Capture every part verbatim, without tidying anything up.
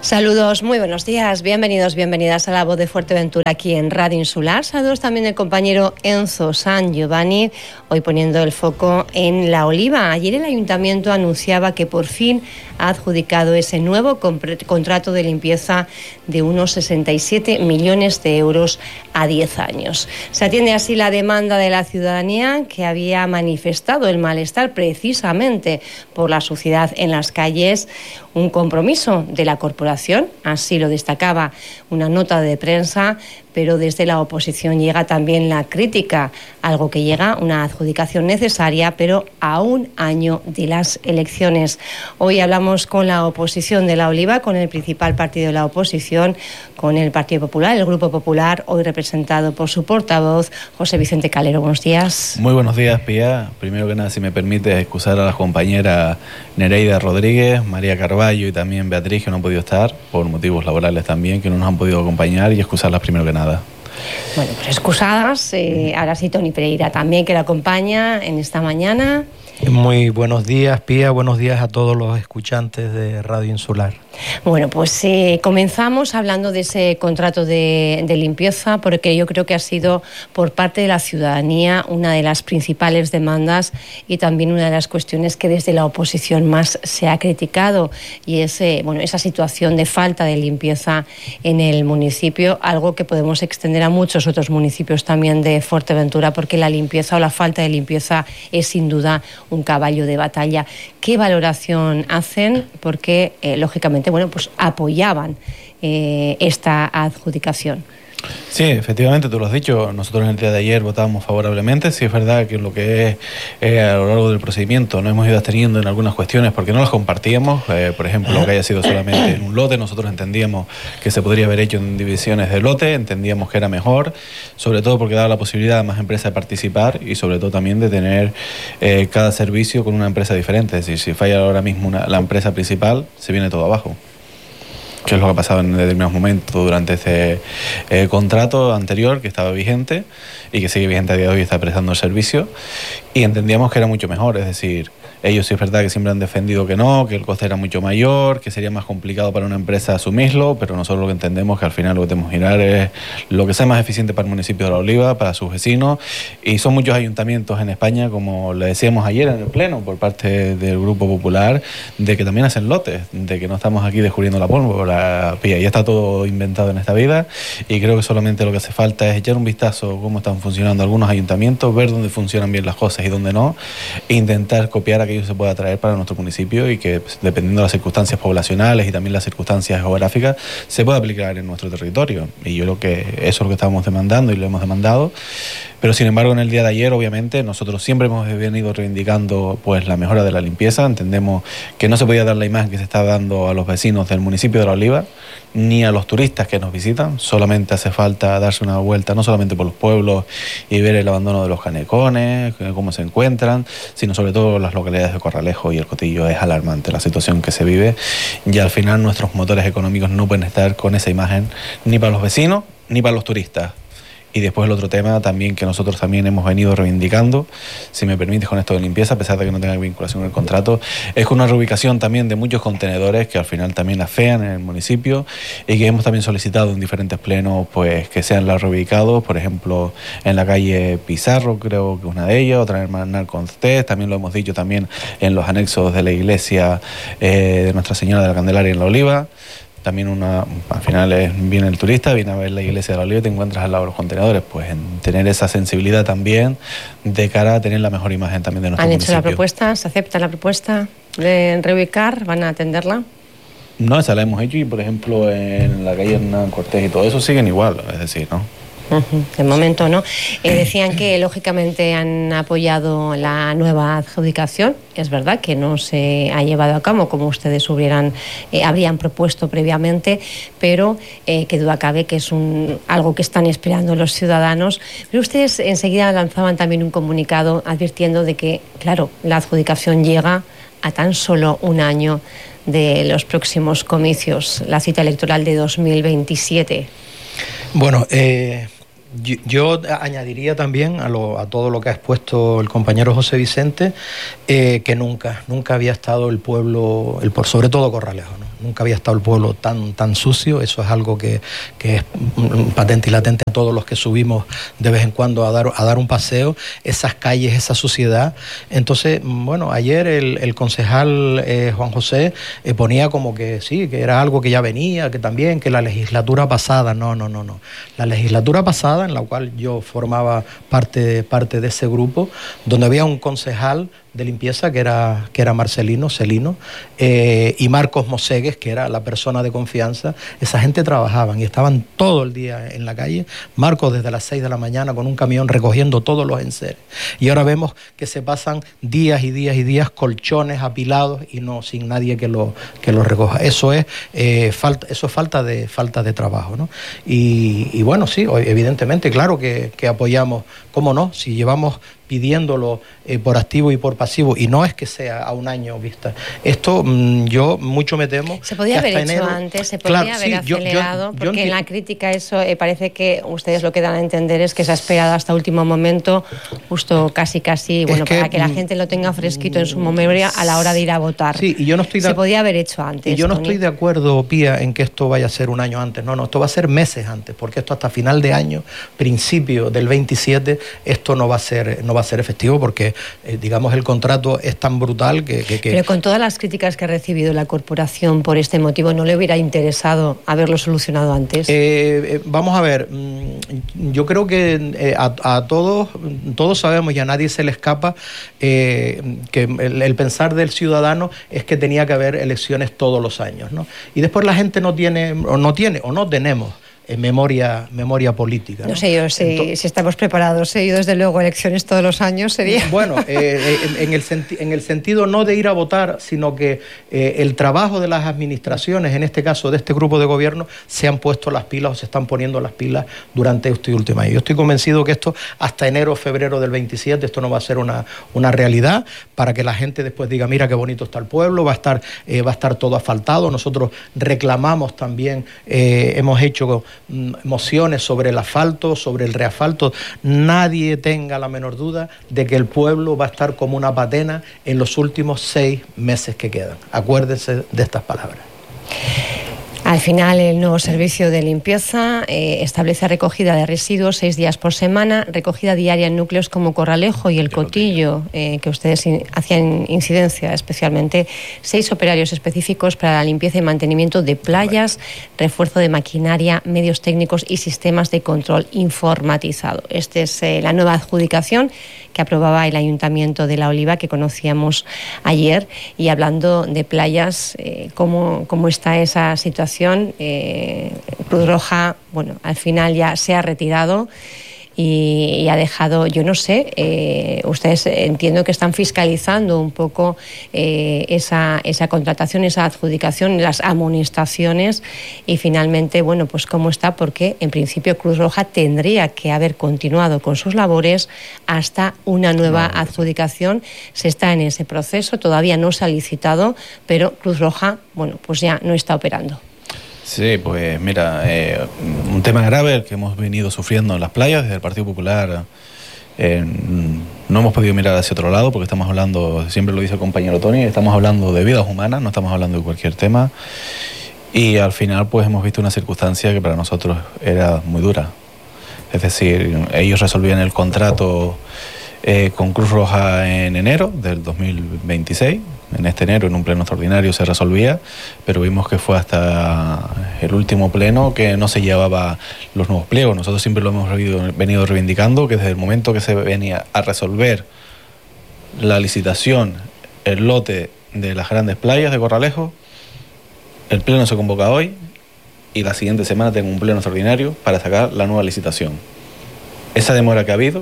Saludos, muy buenos días, bienvenidos, bienvenidas a La Voz de Fuerteventura aquí en Radio Insular. Saludos también del compañero Enzo San Giovanni, hoy poniendo el foco en La Oliva. Ayer el Ayuntamiento anunciaba que por fin ha adjudicado ese nuevo contrato de limpieza de unos sesenta y siete millones de euros a diez años. Se atiende así la demanda de la ciudadanía, que había manifestado el malestar precisamente por la suciedad en las calles. Un compromiso de la corporación, así lo destacaba una nota de prensa, pero desde la oposición llega también la crítica, algo que llega, una adjudicación necesaria, pero a un año de las elecciones. Hoy hablamos con la oposición de La Oliva, con el principal partido de la oposición, con el Partido Popular, el Grupo Popular, hoy representado por su portavoz, José Vicente Calero. Buenos días. Muy buenos días, Pía. Primero que nada, si me permite, excusar a las compañeras Nereida Rodríguez, María Carballo y también Beatriz, que no han podido estar, por motivos laborales también, que no nos han podido acompañar, y excusarlas primero que nada. Bueno, pues excusadas, eh, ahora sí Tony Pereira también, que la acompaña en esta mañana. Muy buenos días, Pía, buenos días a todos los escuchantes de Radio Insular. Bueno, pues eh, comenzamos hablando de ese contrato de, de limpieza, porque yo creo que ha sido por parte de la ciudadanía una de las principales demandas y también una de las cuestiones que desde la oposición más se ha criticado, y es eh, bueno, esa situación de falta de limpieza en el municipio, algo que podemos extender a muchos otros municipios también de Fuerteventura, porque la limpieza o la falta de limpieza es sin duda un caballo de batalla. ¿Qué valoración hacen? Porque, eh, lógicamente, bueno, pues apoyaban eh, esta adjudicación. Sí, efectivamente, tú lo has dicho, nosotros en el día de ayer votábamos favorablemente. Sí, es verdad que lo que es eh, a lo largo del procedimiento nos hemos ido absteniendo en algunas cuestiones porque no las compartíamos, eh, por ejemplo, que haya sido solamente en un lote. Nosotros entendíamos que se podría haber hecho en divisiones de lote, entendíamos que era mejor, sobre todo porque daba la posibilidad a más empresas de participar y sobre todo también de tener eh, cada servicio con una empresa diferente. Es decir, si falla ahora mismo una, la empresa principal, se viene todo abajo, que es lo que ha pasado en determinados momentos durante este eh, contrato anterior que estaba vigente y que sigue vigente a día de hoy y está prestando el servicio, y entendíamos que era mucho mejor. Es decir, ellos sí es verdad que siempre han defendido que no, que el coste era mucho mayor, que sería más complicado para una empresa asumirlo, pero nosotros lo que entendemos es que al final lo que tenemos que mirar es lo que sea más eficiente para el municipio de La Oliva, para sus vecinos, y son muchos ayuntamientos en España, como le decíamos ayer en el Pleno por parte del Grupo Popular, de que también hacen lotes, de que no estamos aquí descubriendo la pólvora, Pía, ya está todo inventado en esta vida, y creo que solamente lo que hace falta es echar un vistazo a cómo están funcionando algunos ayuntamientos, ver dónde funcionan bien las cosas y dónde no, e intentar copiar aquello que se pueda traer para nuestro municipio y que, pues, dependiendo de las circunstancias poblacionales y también las circunstancias geográficas, se pueda aplicar en nuestro territorio. Y yo creo que eso es lo que estábamos demandando y lo hemos demandado. Pero sin embargo, en el día de ayer, obviamente, nosotros siempre hemos venido reivindicando pues la mejora de la limpieza. Entendemos que no se podía dar la imagen que se está dando a los vecinos del municipio de La Oliva, ni a los turistas que nos visitan. Solamente hace falta darse una vuelta, no solamente por los pueblos y ver el abandono de los canecones, cómo se encuentran, sino sobre todo las localidades de Corralejo y El Cotillo. Es alarmante la situación que se vive, y al final nuestros motores económicos no pueden estar con esa imagen ni para los vecinos ni para los turistas. Y después el otro tema también que nosotros también hemos venido reivindicando, si me permites, con esto de limpieza, a pesar de que no tenga vinculación con el contrato, es con una reubicación también de muchos contenedores que al final también afean en el municipio, y que hemos también solicitado en diferentes plenos pues que sean las reubicados, por ejemplo en la calle Pizarro, creo que una de ellas, otra en Hermanal Contés, también lo hemos dicho también en los anexos de la iglesia eh, de Nuestra Señora de la Candelaria en La Oliva. También una, al final es, viene el turista, viene a ver la iglesia de La Oliva y te encuentras al lado de los contenedores, pues en tener esa sensibilidad también de cara a tener la mejor imagen también de nuestro ¿Han municipio. hecho la propuesta? ¿Se acepta la propuesta de reubicar? ¿Van a atenderla? No, esa la hemos hecho, y por ejemplo en la calle Hernán Cortés y todo eso siguen igual, es decir, ¿no? Uh-huh. De momento no. Eh, decían que lógicamente han apoyado la nueva adjudicación. Es verdad que no se ha llevado a cabo como ustedes hubieran, eh, habrían propuesto previamente, pero eh, que duda cabe que es un, algo que están esperando los ciudadanos. Pero ustedes enseguida lanzaban también un comunicado advirtiendo de que, claro, la adjudicación llega a tan solo un año de los próximos comicios, la cita electoral de dos mil veintisiete. Bueno, eh... Yo, yo añadiría también a, lo, a todo lo que ha expuesto el compañero José Vicente, eh, que nunca, nunca había estado el pueblo, el por sobre todo Corralejo, ¿no? nunca había estado el pueblo tan, tan sucio. Eso es algo que, que es patente y latente a todos los que subimos de vez en cuando a dar, a dar un paseo, esas calles, esa suciedad. Entonces, bueno, ayer el, el concejal eh, Juan José eh, ponía como que sí, que era algo que ya venía, que también, que la legislatura pasada, no, no, no, no. La legislatura pasada, en la cual yo formaba parte, parte de ese grupo, donde había un concejal de limpieza que era, que era Marcelino Celino eh, y Marcos Mosegues, que era la persona de confianza. Esa gente trabajaban y estaban todo el día en la calle. Marcos desde las seis de la mañana con un camión recogiendo todos los enseres. Y ahora vemos que se pasan días y días y días colchones apilados y no sin nadie que lo, que lo recoja. Eso es, eh, falta, eso es falta de, falta de trabajo, ¿no? Y, y bueno, sí, evidentemente, claro que, que apoyamos, ¿cómo no? Si llevamos pidiéndolo eh, por activo y por pasivo, y no es que sea a un año vista. Esto mmm, yo mucho me temo. Se podía haber hecho enero, antes, se podía claro, haber sí, acelerado, yo, yo, porque yo en la crítica eso eh, parece que ustedes lo que dan a entender es que se ha esperado hasta último momento, justo casi casi, bueno, que, para que la gente lo tenga fresquito en su memoria a la hora de ir a votar. Sí, y yo no estoy de, se podía haber hecho antes. Y yo no Tony. estoy de acuerdo, Pía, en que esto vaya a ser un año antes. No, no, esto va a ser meses antes, porque esto hasta final de año, principio del veintisiete, esto no va a ser, no va a ser efectivo, porque que eh, digamos el contrato es tan brutal que, que, que... Pero con todas las críticas que ha recibido la corporación por este motivo, ¿no le hubiera interesado haberlo solucionado antes? Eh, eh, vamos a ver, yo creo que eh, a, a todos, todos sabemos y a nadie se le escapa eh, que el, el pensar del ciudadano es que tenía que haber elecciones todos los años, ¿no? Y después la gente no tiene, o no tiene, o no tenemos en memoria, memoria política. No, no sé yo si, Entonces, si estamos preparados. ¿eh? Yo, desde luego, elecciones todos los años sería... Bueno, eh, en, en, el en el sentido no de ir a votar, sino que eh, el trabajo de las administraciones, en este caso de este grupo de gobierno, se han puesto las pilas o se están poniendo las pilas durante este último año. Yo estoy convencido que esto, hasta enero o febrero del veintisiete, esto no va a ser una, una realidad, para que la gente después diga, mira qué bonito está el pueblo, va a estar, eh, va a estar todo asfaltado. Nosotros reclamamos también, eh, hemos hecho mociones sobre el asfalto, sobre el reasfalto. Nadie tenga la menor duda de que el pueblo va a estar como una patena en los últimos seis meses que quedan. Acuérdense de estas palabras. Al final, el nuevo servicio de limpieza eh, establece recogida de residuos seis días por semana, recogida diaria en núcleos como Corralejo y El Cotillo, eh, que ustedes in, hacían incidencia, especialmente seis operarios específicos para la limpieza y mantenimiento de playas, refuerzo de maquinaria, medios técnicos y sistemas de control informatizado. Esta es eh, la nueva adjudicación que aprobaba el Ayuntamiento de La Oliva, que conocíamos ayer. Y hablando de playas, eh, ¿cómo, cómo está esa situación? Eh, Cruz Roja, bueno, al final ya se ha retirado y, y ha dejado, yo no sé, eh, ustedes entiendo que están fiscalizando un poco eh, esa, esa contratación, esa adjudicación, las amonestaciones y finalmente, bueno, pues cómo está, porque en principio Cruz Roja tendría que haber continuado con sus labores hasta una nueva adjudicación. Se está en ese proceso, todavía no se ha licitado, pero Cruz Roja, bueno, pues ya no está operando. Sí, pues mira, eh, un tema grave el que hemos venido sufriendo en las playas desde el Partido Popular. Eh, no hemos podido mirar hacia otro lado porque estamos hablando, siempre lo dice el compañero Tony, estamos hablando de vidas humanas, no estamos hablando de cualquier tema. Y al final pues hemos visto una circunstancia que para nosotros era muy dura. Es decir, ellos resolvían el contrato eh, con Cruz Roja en enero del dos mil veintiséis. En este enero, en un pleno extraordinario, se resolvía, pero vimos que fue hasta el último pleno que no se llevaba los nuevos pliegos. Nosotros siempre lo hemos venido reivindicando, que desde el momento que se venía a resolver la licitación, el lote de las grandes playas de Corralejo, el pleno se convoca hoy y la siguiente semana tengo un pleno extraordinario para sacar la nueva licitación. Esa demora que ha habido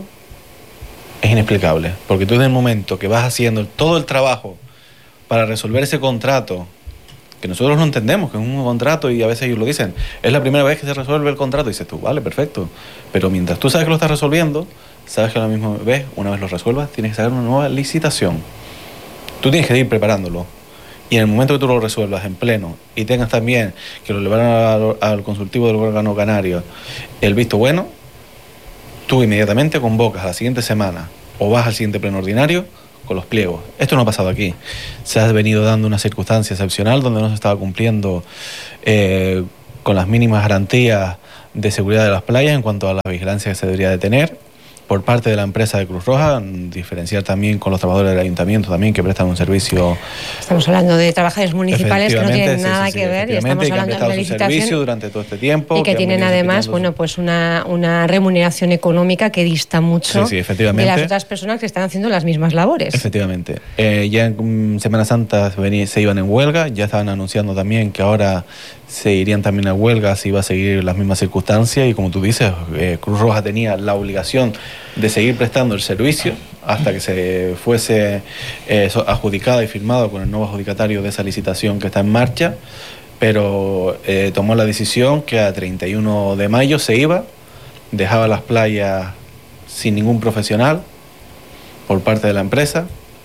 es inexplicable, porque tú, en el momento que vas haciendo todo el trabajo para resolver ese contrato, que nosotros no entendemos, que es un contrato, y a veces ellos lo dicen, es la primera vez que se resuelve el contrato, y dices tú, vale, perfecto, pero mientras tú sabes que lo estás resolviendo, sabes que a la misma vez, una vez lo resuelvas, tienes que sacar una nueva licitación. Tú tienes que ir preparándolo, y en el momento que tú lo resuelvas en pleno, y tengas también que lo llevaran al, al consultivo del órgano canario el visto bueno, tú inmediatamente convocas a la siguiente semana, o vas al siguiente pleno ordinario, con los pliegos. Esto no ha pasado aquí. Se ha venido dando una circunstancia excepcional donde no se estaba cumpliendo eh, con las mínimas garantías de seguridad de las playas en cuanto a la vigilancia que se debería de tener por parte de la empresa de Cruz Roja, diferenciar también con los trabajadores del ayuntamiento también que prestan un servicio. Estamos hablando de trabajadores municipales que no tienen nada sí, sí, que sí, ver y estamos hablando de una licitación durante todo este tiempo y que, que tienen además bueno pues una, una remuneración económica que dista mucho sí, sí, efectivamente. de las otras personas que están haciendo las mismas labores. Efectivamente. Eh, ya en Semana Santa se iban en huelga, ya estaban anunciando también que ahora se irían también a huelga si iba a seguir las mismas circunstancias y como tú dices, eh, Cruz Roja tenía la obligación de seguir prestando el servicio hasta que se fuese eh, adjudicada y firmado con el nuevo adjudicatario de esa licitación que está en marcha, pero eh, tomó la decisión que a treinta y uno de mayo se iba, dejaba las playas sin ningún profesional por parte de la empresa.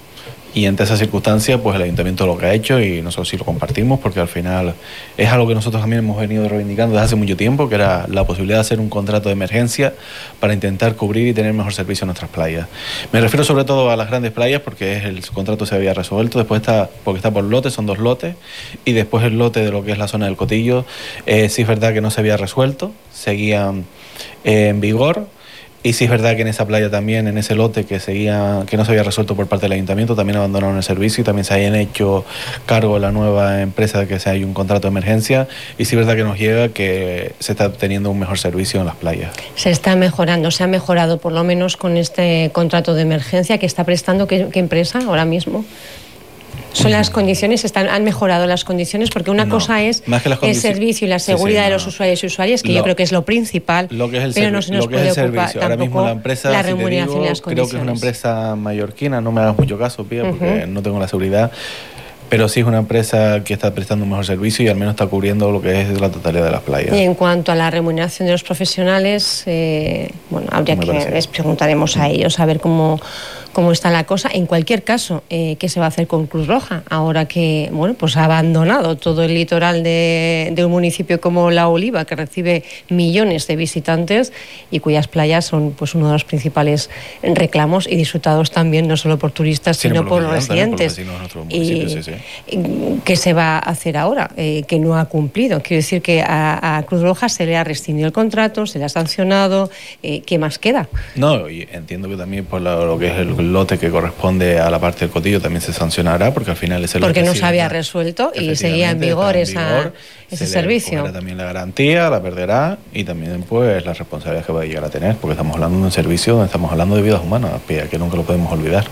Y ante esa circunstancia, pues el ayuntamiento lo que ha hecho, y nosotros sí lo compartimos, porque al final es algo que nosotros también hemos venido reivindicando desde hace mucho tiempo, que era la posibilidad de hacer un contrato de emergencia para intentar cubrir y tener mejor servicio en nuestras playas. Me refiero sobre todo a las grandes playas, porque es el contrato se había resuelto, después está, porque está por lotes, son dos lotes, y después el lote de lo que es la zona del Cotillo, eh, sí es verdad que no se había resuelto, seguían eh, en vigor. Y sí es verdad que en esa playa también, en ese lote que seguía, que no se había resuelto por parte del ayuntamiento, también abandonaron el servicio y también se habían hecho cargo de la nueva empresa de que se hay un contrato de emergencia. Y sí es verdad que nos llega que se está teniendo un mejor servicio en las playas. Se está mejorando, se ha mejorado por lo menos con este contrato de emergencia que está prestando, ¿qué, qué empresa ahora mismo? Son las condiciones, están, han mejorado las condiciones, porque una no, cosa es el servicio y la seguridad sí, sí, no. de los usuarios y usuarias, que lo, yo creo que es lo principal, lo que es el pero no se nos puede ocupar ahora mismo la empresa, la remuneración si digo, y las condiciones. Creo que es una empresa mallorquina, no me hagas mucho caso, Pía, porque uh-huh. no tengo la seguridad, pero sí es una empresa que está prestando un mejor servicio y al menos está cubriendo lo que es la totalidad de las playas. Y en cuanto a la remuneración de los profesionales, eh, bueno, habría que, parece. les preguntaremos a ellos a ver cómo... cómo está la cosa. En cualquier caso, eh, ¿qué se va a hacer con Cruz Roja? Ahora que, bueno, pues ha abandonado todo el litoral de, de un municipio como La Oliva, que recibe millones de visitantes y cuyas playas son pues uno de los principales reclamos y disfrutados también, no solo por turistas, sí, sino por, por los residentes. Por y, sí, sí. ¿Qué se va a hacer ahora? Eh, que no ha cumplido. Quiero decir que a, a Cruz Roja se le ha rescindido el contrato, se le ha sancionado. Eh, ¿Qué más queda? No, y entiendo que también por la, lo que es el el lote que corresponde a la parte del Cotillo también se sancionará, porque al final es el porque lote no se había resuelto y seguía en vigor, en vigor esa, ese se servicio. Le también la garantía, la perderá, y también pues la responsabilidad que va a llegar a tener, porque estamos hablando de un servicio donde estamos hablando de vidas humanas, que nunca lo podemos olvidar.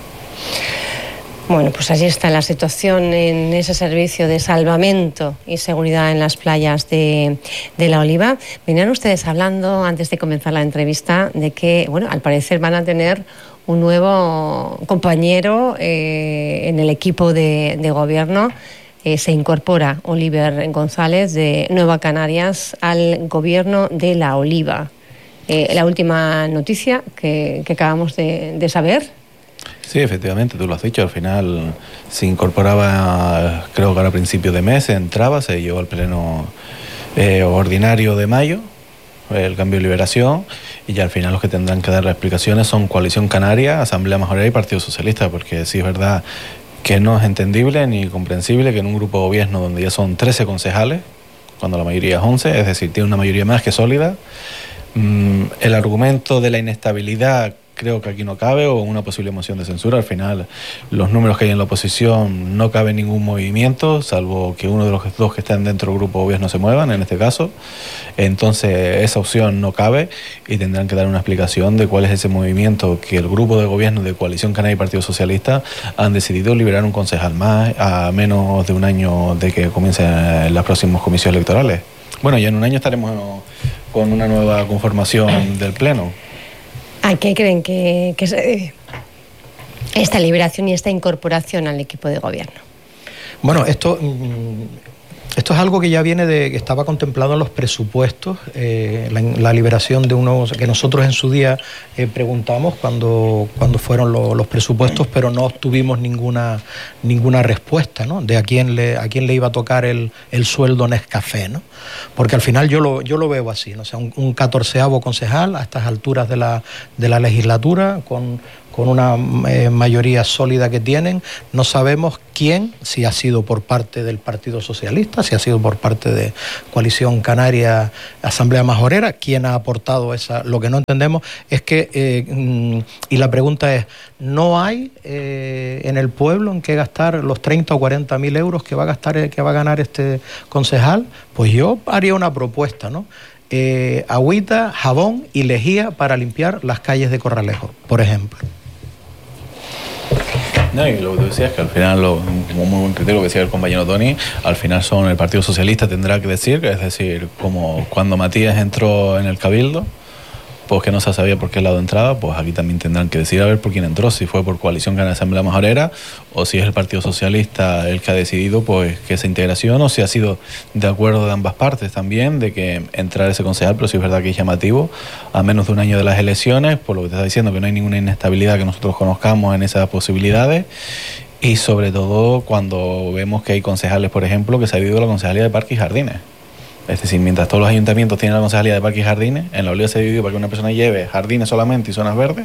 Bueno, pues allí está la situación en ese servicio de salvamento y seguridad en las playas de, de La Oliva. Venían ustedes hablando, antes de comenzar la entrevista, de que, bueno, al parecer van a tener un nuevo compañero eh, en el equipo de, de gobierno. Eh, se incorpora Oliver González de Nueva Canarias al gobierno de La Oliva. Eh, la última noticia que, que acabamos de, de saber. Sí, efectivamente, tú lo has dicho, al final se incorporaba, creo que ahora a principios de mes, entraba, se llevó al pleno eh, ordinario de mayo, el cambio de liberación, y ya al final los que tendrán que dar las explicaciones son Coalición Canaria, Asamblea Majorera y Partido Socialista, porque sí es verdad que no es entendible ni comprensible que en un grupo de gobierno donde ya son trece concejales, cuando la mayoría es once, es decir, tiene una mayoría más que sólida, mmm, el argumento de la inestabilidad creo que aquí no cabe, o una posible moción de censura. Al final, los números que hay en la oposición, no cabe ningún movimiento, salvo que uno de los dos que están dentro del grupo de gobierno se muevan, en este caso. Entonces, esa opción no cabe y tendrán que dar una explicación de cuál es ese movimiento que el grupo de gobierno de Coalición Canaria y Partido Socialista han decidido liberar un concejal más a menos de un año de que comiencen las próximas comisiones electorales. Bueno, ya en un año estaremos con una nueva conformación del Pleno. ¿A qué creen que, que se, esta liberación y esta incorporación al equipo de gobierno? Bueno, esto, esto es algo que ya viene de, que estaba contemplado en los presupuestos, eh, la, la liberación de unos que nosotros en su día eh, preguntamos cuando, cuando fueron lo, los presupuestos, pero no obtuvimos ninguna, ninguna respuesta, ¿no? De a quién le, a quién le iba a tocar el, el sueldo Nescafé, ¿no? Porque al final yo lo, yo lo veo así, ¿no? O sea, un, un catorceavo concejal a estas alturas de la, de la legislatura con... con con una eh, mayoría sólida que tienen. No sabemos quién, si ha sido por parte del Partido Socialista, si ha sido por parte de Coalición Canaria, Asamblea Majorera, quién ha aportado esa. Lo que no entendemos es que, eh, y la pregunta es, ¿no hay eh, en el pueblo en qué gastar los treinta o cuarenta mil euros que va a gastar, que va a ganar este concejal? Pues yo haría una propuesta, ¿no? Eh, agüita, jabón y lejía para limpiar las calles de Corralejo, por ejemplo. No, y lo que tú decías, que al final, lo, como muy buen criterio que decía el compañero Tony, al final son el Partido Socialista tendrá que decir, que es decir, como cuando Matías entró en el Cabildo, pues que no se sabía por qué lado entraba, pues aquí también tendrán que decir a ver por quién entró, si fue por Coalición Canaria Asamblea Majorera o si es el Partido Socialista el que ha decidido pues que esa integración, o si ha sido de acuerdo de ambas partes también de que entrar ese concejal, pero sí es verdad que es llamativo a menos de un año de las elecciones, por lo que te está diciendo, que no hay ninguna inestabilidad que nosotros conozcamos en esas posibilidades. Y sobre todo cuando vemos que hay concejales, por ejemplo, que se ha dividido la concejalía de Parques y Jardines. Es decir, mientras todos los ayuntamientos tienen la concejalía de parques y jardines, en la Oliva se dividió para que una persona lleve jardines solamente y zonas verdes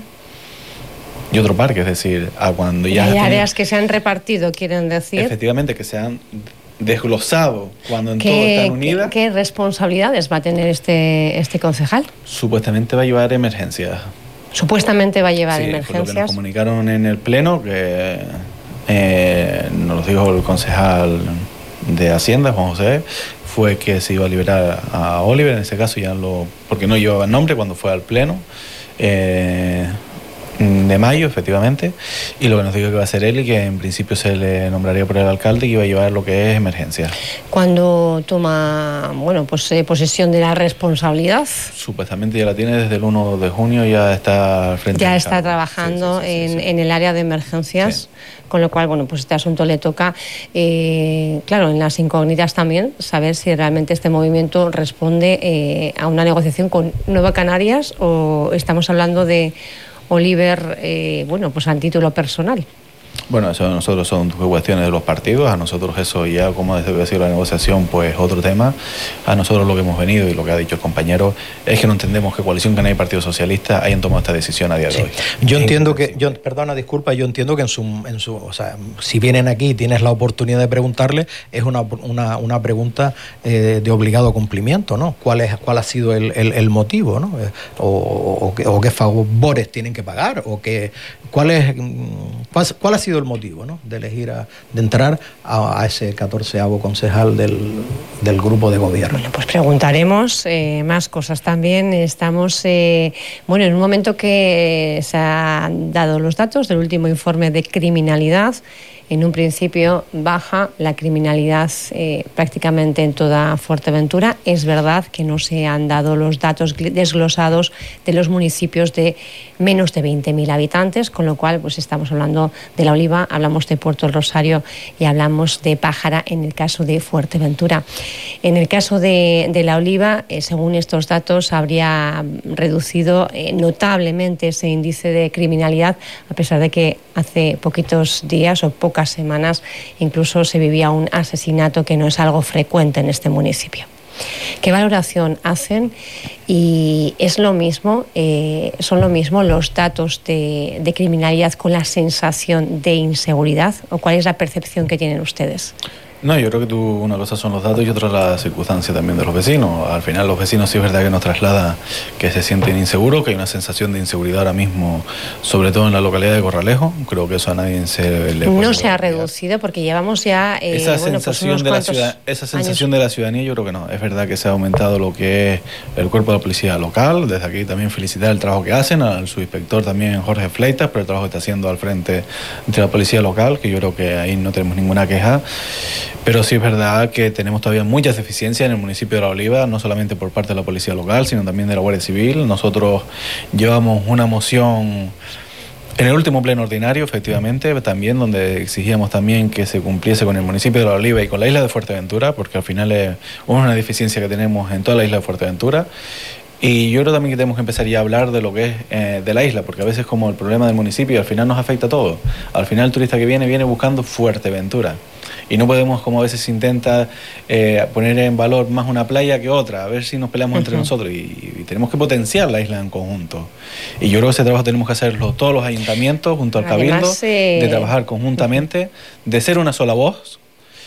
y otro parque. Es decir, a cuando ya... Hay áreas que se han repartido, quieren decir. Efectivamente, que se han desglosado cuando en ¿Qué, todo están unidas. ¿qué, ¿Qué responsabilidades va a tener este, este concejal? Supuestamente va a llevar emergencias. Supuestamente va a llevar sí, emergencias. Por lo que nos comunicaron en el pleno, que eh, nos lo dijo el concejal de Hacienda, Juan José, fue que se iba a liberar a Oliver, en ese caso ya lo, porque no llevaba nombre cuando fue al pleno eh, de mayo, efectivamente, y lo que nos dijo que va a ser él y que en principio se le nombraría por el alcalde y iba a llevar lo que es emergencia. ¿Cuándo toma, bueno, pues eh, posesión de la responsabilidad? Supuestamente ya la tiene desde el primero de junio, ya está al frente. Ya está trabajando sí, sí, sí, en, sí, sí. en el área de emergencias. Sí. Con lo cual, bueno, pues este asunto le toca, eh, claro, en las incógnitas también, saber si realmente este movimiento responde eh, a una negociación con Nueva Canarias o estamos hablando de Oliver, eh, bueno, pues a título personal. Bueno, eso de nosotros son cuestiones de los partidos, a nosotros eso ya, como debe ser la negociación, pues otro tema. A nosotros lo que hemos venido y lo que ha dicho el compañero es que no entendemos que Coalición Canaria y Partido Socialista hayan tomado esta decisión a día de sí. hoy. Yo entiendo que, yo, perdona, disculpa, yo entiendo que en su, en su, o sea, si vienen aquí y tienes la oportunidad de preguntarle, es una, una, una pregunta eh, de obligado cumplimiento, ¿no? ¿Cuál es, cuál ha sido el, el, el motivo, ¿no? O, o, o, o qué favores tienen que pagar, o qué, cuál es, cuál, cuál ha sido el motivo, ¿no? De elegir, a, de entrar a, a ese catorceavo concejal del, del grupo de gobierno. Bueno, pues preguntaremos eh, más cosas también. Estamos, eh, bueno, en un momento que se han dado los datos del último informe de criminalidad. En un principio baja la criminalidad eh, prácticamente en toda Fuerteventura. Es verdad que no se han dado los datos desglosados de los municipios de menos de veinte mil habitantes, con lo cual pues estamos hablando de La Oliva, hablamos de Puerto del Rosario y hablamos de Pájara en el caso de Fuerteventura. En el caso de, de La Oliva, eh, según estos datos, habría reducido eh, notablemente ese índice de criminalidad, a pesar de que hace poquitos días o pocos pocas semanas incluso se vivía un asesinato que no es algo frecuente en este municipio. ¿Qué valoración hacen? Y es lo mismo, eh, son lo mismo los datos de, de criminalidad con la sensación de inseguridad, o cuál es la percepción que tienen ustedes? No, yo creo que tú, una cosa son los datos y otra la circunstancia también de los vecinos. Al final los vecinos sí es verdad que nos trasladan que se sienten inseguros, que hay una sensación de inseguridad ahora mismo, sobre todo en la localidad de Corralejo. Creo que eso a nadie se le puede... No se ha reducido porque llevamos ya... Eh, esa bueno, sensación, pues de, la ciudad, esa sensación de la ciudadanía yo creo que no. Es verdad que se ha aumentado lo que es el cuerpo de la policía local. Desde aquí también felicitar el trabajo que hacen, al subinspector también Jorge Fleitas, por el trabajo que está haciendo al frente de la policía local, que yo creo que ahí no tenemos ninguna queja. Pero sí es verdad que tenemos todavía muchas deficiencias en el municipio de La Oliva, no solamente por parte de la policía local, sino también de la Guardia Civil. Nosotros llevamos una moción en el último pleno ordinario, efectivamente, también donde exigíamos también que se cumpliese con el municipio de La Oliva y con la isla de Fuerteventura, porque al final es una deficiencia que tenemos en toda la isla de Fuerteventura. Y yo creo también que tenemos que empezar ya a hablar de lo que es eh, de la isla, porque a veces como el problema del municipio al final nos afecta a todo. Al final el turista que viene, viene buscando Fuerteventura. Y no podemos, como a veces se intenta, eh, poner en valor más una playa que otra, a ver si nos peleamos uh-huh. entre nosotros. Y, y tenemos que potenciar la isla en conjunto. Y yo creo que ese trabajo tenemos que hacerlo todos los ayuntamientos, junto al Además, Cabildo, eh... de trabajar conjuntamente, uh-huh. de ser una sola voz,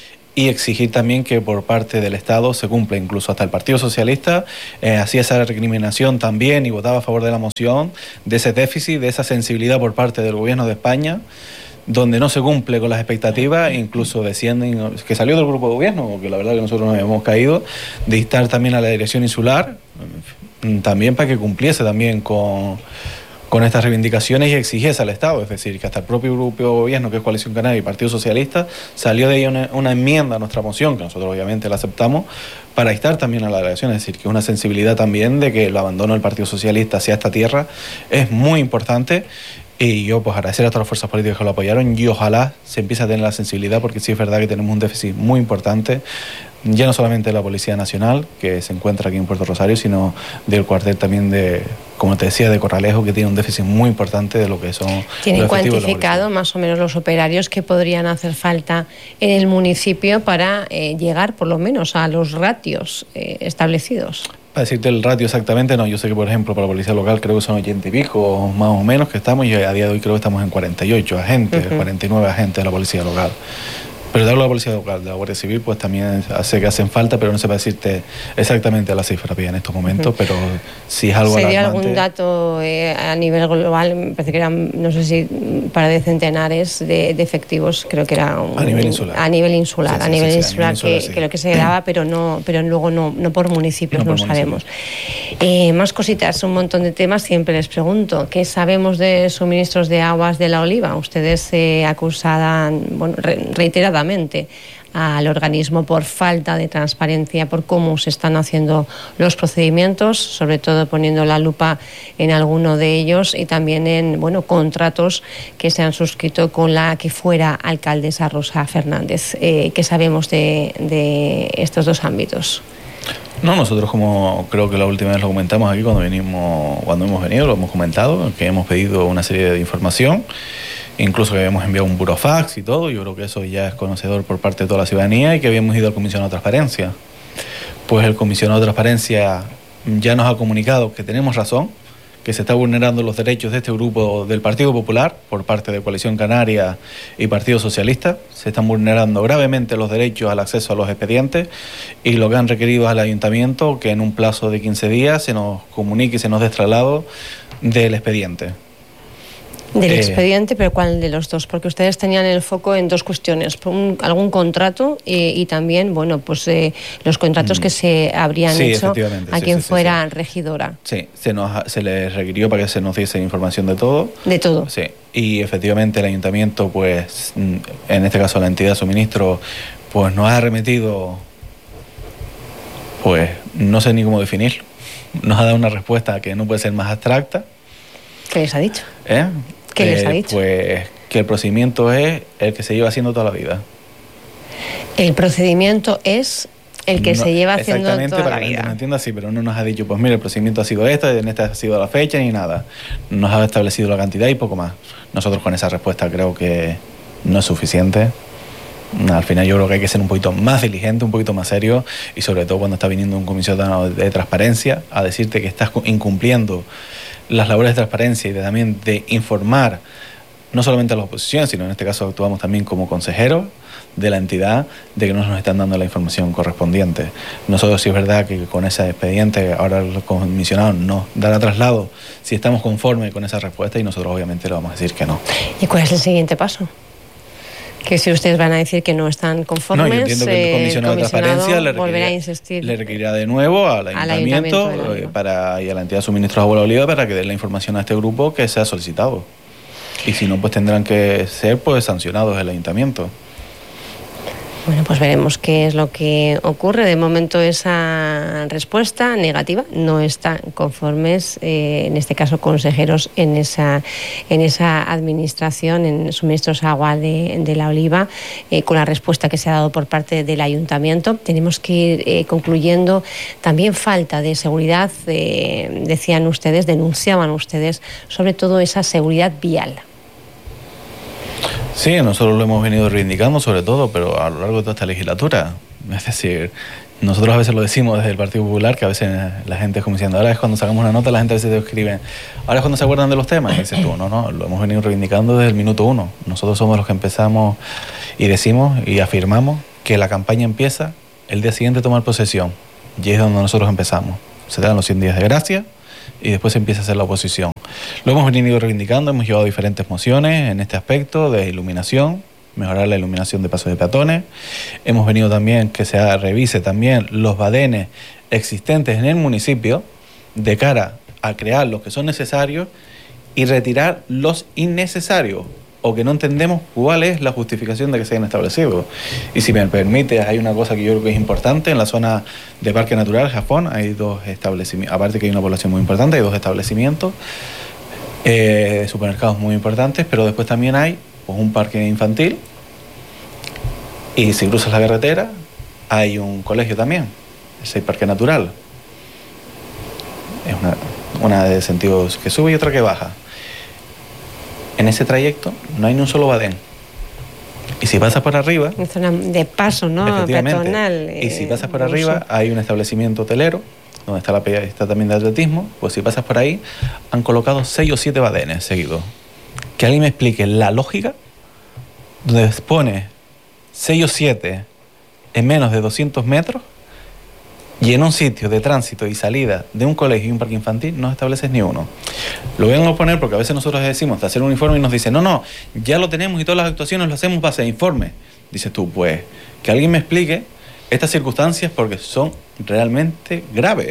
y exigir también que por parte del Estado se cumpla. Incluso hasta el Partido Socialista eh, hacía esa recriminación también y votaba a favor de la moción, de ese déficit, de esa sensibilidad por parte del Gobierno de España, donde no se cumple con las expectativas, incluso descienden, que salió del grupo de gobierno, que la verdad que nosotros nos hemos caído, de instar también a la Dirección Insular, también para que cumpliese también con... con estas reivindicaciones y exigiese al Estado, es decir, que hasta el propio grupo de gobierno, que es Coalición Canaria y Partido Socialista, salió de ahí una, una enmienda a nuestra moción, que nosotros obviamente la aceptamos, para instar también a la delegación, es decir, que es una sensibilidad también de que el abandono del Partido Socialista hacia esta tierra es muy importante. Y yo pues agradecer a todas las fuerzas políticas que lo apoyaron y ojalá se empiece a tener la sensibilidad, porque sí es verdad que tenemos un déficit muy importante, ya no solamente de la Policía Nacional, que se encuentra aquí en Puerto Rosario, sino del cuartel también de, como te decía, de Corralejo, que tiene un déficit muy importante de lo que son... ¿Tienen cuantificado más o menos los operarios que podrían hacer falta en el municipio para eh, llegar por lo menos a los ratios eh, establecidos? Para decirte el ratio exactamente, no, yo sé que por ejemplo para la policía local creo que son ochenta y pico más o menos que estamos, y a día de hoy creo que estamos en cuarenta y ocho agentes, uh-huh. cuarenta y nueve agentes de la policía local. Pero de la policía local, de la Guardia Civil, pues también sé que hacen falta, pero no sé para decirte exactamente la cifra en estos momentos, uh-huh. pero si es algo ¿Sería alarmante... algún dato eh, a nivel global? Me parece que eran, no sé si para de centenares de, de efectivos, creo que era... Un, a nivel insular. A nivel insular, sí, sí, a nivel sí, insular, sí, a nivel insular que, sí. que lo que se graba, pero no pero luego no, no por municipios, no, no por sabemos. Eh, más cositas, un montón de temas, siempre les pregunto, ¿qué sabemos de suministros de aguas de La Oliva? Ustedes eh, acusaban, bueno, re, reiteradamente al organismo por falta de transparencia, por cómo se están haciendo los procedimientos, sobre todo poniendo la lupa en alguno de ellos y también en bueno contratos que se han suscrito con la que fuera alcaldesa Rosa Fernández. Eh, ¿Qué sabemos de, de estos dos ámbitos? No, nosotros como creo que la última vez lo comentamos aquí cuando venimos, cuando hemos venido, lo hemos comentado, que hemos pedido una serie de información, incluso que habíamos enviado un burofax y todo. Yo creo que eso ya es conocedor por parte de toda la ciudadanía, y que habíamos ido al comisionado de transparencia. Pues el comisionado de transparencia ya nos ha comunicado que tenemos razón, que se está vulnerando los derechos de este grupo del Partido Popular por parte de Coalición Canaria y Partido Socialista. Se están vulnerando gravemente los derechos al acceso a los expedientes, y lo que han requerido es al ayuntamiento que en un plazo de quince días se nos comunique y se nos dé traslado del expediente. Del Eh, expediente, pero ¿cuál de los dos? Porque ustedes tenían el foco en dos cuestiones: un, algún contrato y, y también, bueno, pues eh, los contratos que se habrían sí, hecho a sí, quien sí, fuera sí, sí. regidora. Sí, se nos se les requirió para que se nos diese información de todo. De todo. Sí, y efectivamente el ayuntamiento, pues, en este caso la entidad suministro, pues nos ha remitido, pues, no sé ni cómo definirlo. Nos ha dado una respuesta que no puede ser más abstracta. ¿Qué les ha dicho? ¿Eh? ¿Qué eh, les ha dicho? Pues que el procedimiento es el que se lleva haciendo toda la vida. El procedimiento es el que no, se lleva haciendo toda la vida. Exactamente, para que me entienda, sí, pero no nos ha dicho, pues mire, el procedimiento ha sido este, en esta ha sido la fecha, ni nada. Nos ha establecido la cantidad y poco más. Nosotros con esa respuesta creo que no es suficiente. Al final yo creo que hay que ser un poquito más diligente, un poquito más serio, y sobre todo cuando está viniendo un comisionado de transparencia a decirte que estás incumpliendo las labores de transparencia y de, también de informar no solamente a la oposición, sino en este caso actuamos también como consejeros de la entidad, de que no nos están dando la información correspondiente. Nosotros sí es verdad que con ese expediente ahora el comisionado nos dará traslado si estamos conformes con esa respuesta, y nosotros obviamente le vamos a decir que no. ¿Y cuál es el siguiente paso? Que si ustedes van a decir que no están conformes, no, yo entiendo que el comisionado, eh, el comisionado de transparencia le volverá requerirá, a insistir. Le requerirá de nuevo al ayuntamiento, al ayuntamiento eh, para, y a la entidad suministro de Agua Oliva para que den la información a este grupo que se ha solicitado. Y si no, pues tendrán que ser pues sancionados el ayuntamiento. Bueno, pues veremos qué es lo que ocurre. De momento esa respuesta negativa, no están conformes, eh, en este caso consejeros en esa en esa administración, en suministros agua de, de La Oliva, eh, con la respuesta que se ha dado por parte del ayuntamiento. Tenemos que ir eh, concluyendo. También falta de seguridad, eh, decían ustedes, denunciaban ustedes, sobre todo esa seguridad vial. Sí, nosotros lo hemos venido reivindicando sobre todo, pero a lo largo de toda esta legislatura. Es decir, nosotros a veces lo decimos desde el Partido Popular, que a veces la gente es como diciendo, ahora es cuando sacamos una nota, la gente a veces te escribe, ahora es cuando se acuerdan de los temas. Y dices tú, no, no, lo hemos venido reivindicando desde el minuto uno. Nosotros somos los que empezamos y decimos y afirmamos que la campaña empieza el día siguiente a tomar posesión. Y es donde nosotros empezamos. Se dan los cien días de gracia y después se empieza a hacer la oposición. Lo hemos venido reivindicando, hemos llevado diferentes mociones en este aspecto de iluminación, mejorar la iluminación de pasos de peatones. Hemos venido también que se revise también los badenes existentes en el municipio de cara a crear los que son necesarios y retirar los innecesarios o que no entendemos cuál es la justificación de que se hayan establecido. Y si me permite, hay una cosa que yo creo que es importante, en la zona de Parque Natural Japón hay dos establecimientos, aparte que hay una población muy importante, hay dos establecimientos, eh, supermercados muy importantes, pero después también hay pues, un parque infantil y si cruzas la carretera hay un colegio también, es el Parque Natural. Es una, una de sentido que sube y otra que baja. En ese trayecto no hay ni un solo badén. Y si pasas por arriba... Una zona de paso, ¿no? Peatonal. Y si pasas por arriba, hay un establecimiento hotelero, donde está la pista también de atletismo. Pues si pasas por ahí, han colocado seis o siete badenes seguidos. Que alguien me explique la lógica, donde pone seis o siete en menos de doscientos metros, y en un sitio de tránsito y salida de un colegio y un parque infantil no estableces ni uno. Lo voy a poner porque a veces nosotros decimos de hacer un informe y nos dicen, no, no, ya lo tenemos y todas las actuaciones lo hacemos base de informe. Dices tú, pues, que alguien me explique estas circunstancias porque son realmente graves.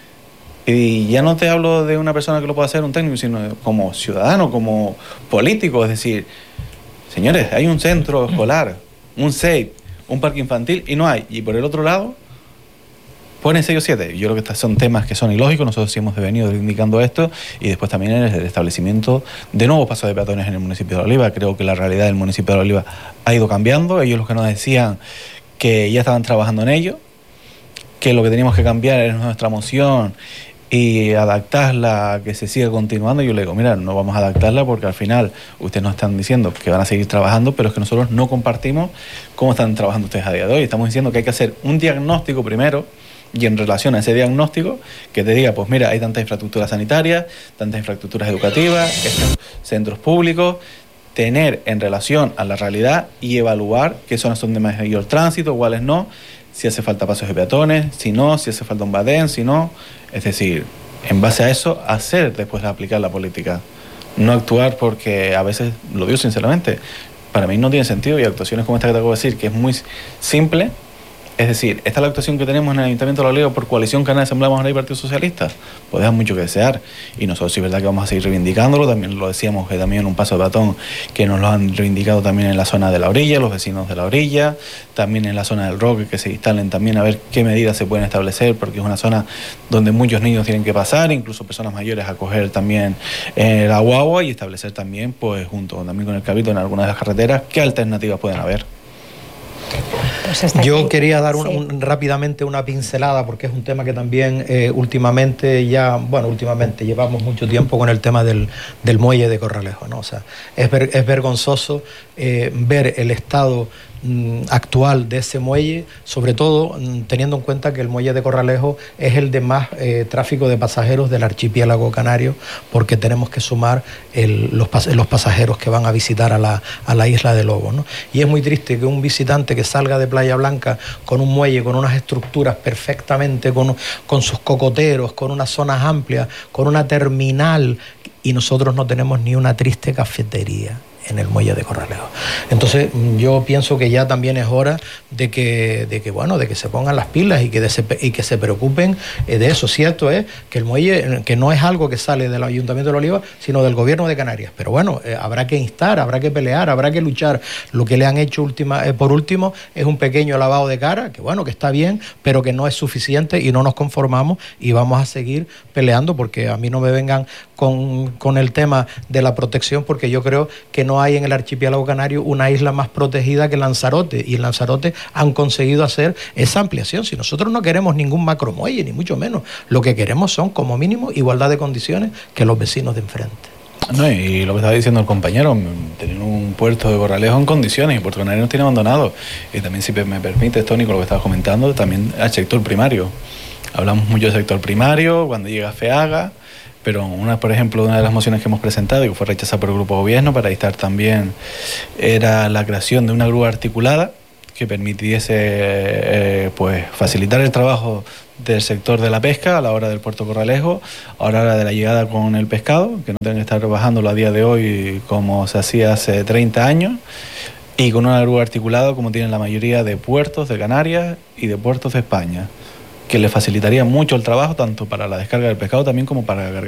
Y ya no te hablo de una persona que lo pueda hacer, un técnico, sino como ciudadano, como político. Es decir, señores, hay un centro escolar, un S E I P, un parque infantil y no hay. Y por el otro lado... ponen seis o siete. Yo creo que estos son temas que son ilógicos. Nosotros sí hemos venido indicando esto. Y después también el establecimiento de nuevos pasos de peatones en el municipio de Oliva. Creo que la realidad del municipio de Oliva ha ido cambiando. Ellos los que nos decían que ya estaban trabajando en ello, que lo que teníamos que cambiar es nuestra moción y adaptarla a que se siga continuando. Yo le digo, mira, no vamos a adaptarla porque al final ustedes nos están diciendo que van a seguir trabajando, pero es que nosotros no compartimos cómo están trabajando ustedes a día de hoy. Estamos diciendo que hay que hacer un diagnóstico primero y en relación a ese diagnóstico, que te diga, pues mira, hay tantas infraestructuras sanitarias, tantas infraestructuras educativas, estos centros públicos, tener en relación a la realidad y evaluar qué zonas son de mayor tránsito, cuáles no, si hace falta pasos de peatones, si no, si hace falta un badén, si no. Es decir, en base a eso, hacer después de aplicar la política. No actuar porque a veces, lo digo sinceramente, para mí no tiene sentido y actuaciones como esta que te acabo de decir, que es muy simple. Es decir, esta es la actuación que tenemos en el Ayuntamiento de La Oliva por coalición Canal Asamblea Mujer y Partido Socialista. Pues deja mucho que desear. Y nosotros sí es verdad que vamos a seguir reivindicándolo. También lo decíamos que también un paso de peatón que nos lo han reivindicado también en la zona de la orilla, los vecinos de la orilla, también en la zona del Roque, que se instalen también a ver qué medidas se pueden establecer, porque es una zona donde muchos niños tienen que pasar, incluso personas mayores a coger también eh, la guagua y establecer también, pues junto también con el Cabildo en algunas de las carreteras, qué alternativas pueden haber. Pues Yo aquí. quería dar un, sí. un, rápidamente una pincelada porque es un tema que también eh, últimamente ya, bueno, últimamente llevamos mucho tiempo con el tema del, del muelle de Corralejo, ¿no? O sea, es, ver, es vergonzoso eh, ver el estado mm, actual de ese muelle, sobre todo mm, teniendo en cuenta que el muelle de Corralejo es el de más eh, tráfico de pasajeros del archipiélago canario, porque tenemos que sumar el, los, pas los pasajeros que van a visitar a la, a la isla de Lobo, ¿no? Y es muy triste que un visitante que salga de Playa Blanca con un muelle, con unas estructuras perfectamente, con, con sus cocoteros, con unas zonas amplias, con una terminal, y nosotros no tenemos ni una triste cafetería en el muelle de Corralejo. Entonces yo pienso que ya también es hora de que, de que bueno, de que se pongan las pilas y que, de se, y que se preocupen de eso. Cierto es que el muelle, que no es algo que sale del Ayuntamiento de La Oliva, sino del Gobierno de Canarias. Pero bueno, eh, habrá que instar, habrá que pelear, habrá que luchar. Lo que le han hecho última, eh, por último es un pequeño lavado de cara, que bueno, que está bien, pero que no es suficiente y no nos conformamos y vamos a seguir peleando, porque a mí no me vengan con, con el tema de la protección, porque yo creo que no No hay en el archipiélago canario una isla más protegida que Lanzarote, y en Lanzarote han conseguido hacer esa ampliación. Si nosotros no queremos ningún macromuelle, ni mucho menos, lo que queremos son como mínimo igualdad de condiciones que los vecinos de enfrente. No, y lo que estaba diciendo el compañero, tener un puerto de Corralejo en condiciones, y Puerto Canario nos tiene abandonado. Y también, si me permite, Tony, con lo que estabas comentando, también al sector primario. Hablamos mucho del sector primario, cuando llega FEAGA, pero una, por ejemplo, una de las mociones que hemos presentado y que fue rechazada por el Grupo de Gobierno para instar también era la creación de una grúa articulada que permitiese eh, pues facilitar el trabajo del sector de la pesca a la hora del puerto Corralejo, a la hora de la llegada con el pescado, que no tengan que estar bajándolo a día de hoy como se hacía hace treinta años, y con una grúa articulada como tienen la mayoría de puertos de Canarias y de puertos de España, que le facilitaría mucho el trabajo tanto para la descarga del pescado también como para la carga